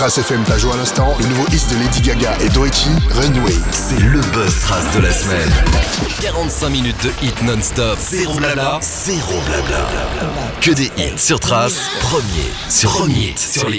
Trace FM t'a joué à l'instant, le nouveau hit de Lady Gaga et Doechii, Runway. C'est le buzz Trace de la semaine. 45 minutes de hit non-stop. Zéro blabla. Que des hits sur Trace. Premier sur les